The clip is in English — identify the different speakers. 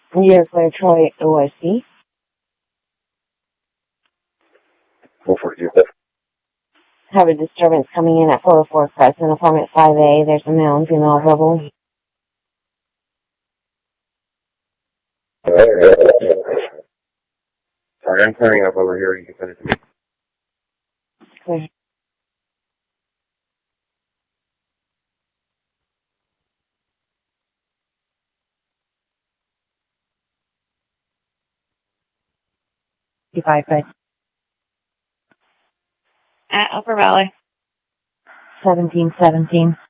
Speaker 1: You're clear, Troy OSC.
Speaker 2: 442.
Speaker 1: Have a disturbance coming in at 404 Crescent, apartment 5A. There's a male and female available.
Speaker 2: Sorry, I'm clearing up over here. You can send it to me.
Speaker 1: Clear.
Speaker 3: At Upper Valley.
Speaker 1: 1717.